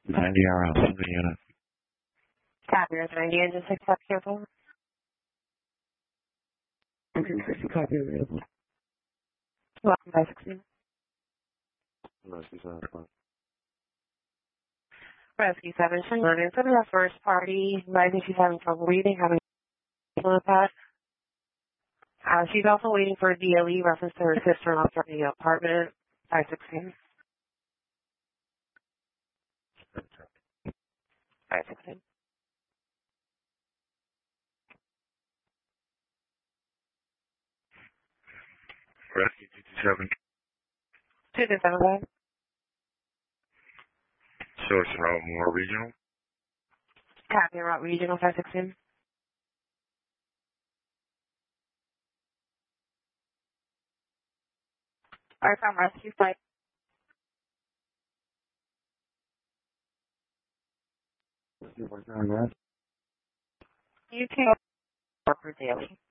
90 RL, single unit. Copy, 90 engine 6 up cancel. 150 copy available. Welcome by 16. Rescue 7 o'clock. Rescue 7, showing learning for the first party. Rising, she's having trouble reading, having with that. She's also waiting for a DLE reference to her sister-in-law from the apartment. 516. 516. Rescue 227. 227. Source and route more regional. Copy, route regional 516. Alright, from rescue site. You working on that? You can work for daily.